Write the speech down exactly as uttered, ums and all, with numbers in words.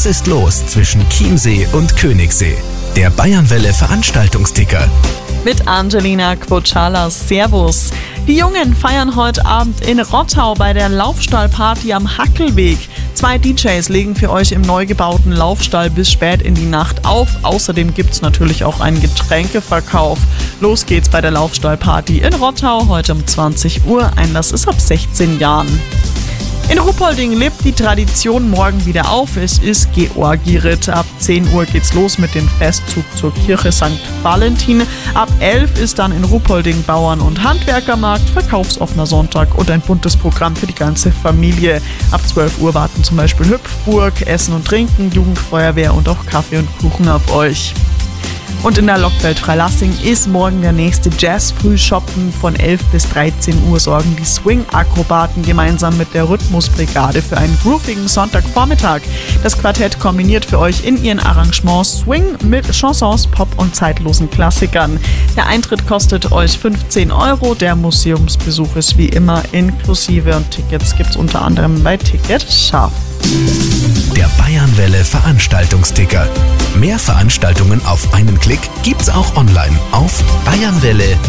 Was ist los zwischen Chiemsee und Königssee? Der Bayernwelle Veranstaltungsticker. Mit Angelina Quocciala. Servus. Die Jungen feiern heute Abend in Rottau bei der Laufstallparty am Hackelweg. Zwei D Js legen für euch im neu gebauten Laufstall bis spät in die Nacht auf. Außerdem gibt's natürlich auch einen Getränkeverkauf. Los geht's bei der Laufstallparty in Rottau heute um zwanzig Uhr. Einlass ist ab sechzehn Jahren. In Ruppolding lebt die Tradition morgen wieder auf. Es ist Georgiritt. Ab zehn Uhr geht's los mit dem Festzug zur Kirche Sankt Valentin. Ab elf ist dann in Ruppolding Bauern- und Handwerkermarkt, verkaufsoffener Sonntag und ein buntes Programm für die ganze Familie. Ab zwölf Uhr warten zum Beispiel Hüpfburg, Essen und Trinken, Jugendfeuerwehr und auch Kaffee und Kuchen auf euch. Und in der Lockwelt Freilassing ist morgen der nächste Jazz-Frühschoppen. Von elf bis dreizehn Uhr sorgen die Swing-Akrobaten gemeinsam mit der Rhythmusbrigade für einen groovigen Sonntagvormittag. Das Quartett kombiniert für euch in ihren Arrangements Swing mit Chansons, Pop und zeitlosen Klassikern. Der Eintritt kostet euch fünfzehn Euro. Der Museumsbesuch ist wie immer inklusive und Tickets gibt's unter anderem bei Ticket Scharf. Der Bayernwelle Veranstaltungsticker. Mehr Veranstaltungen auf einen Klick gibt's auch online auf bayernwelle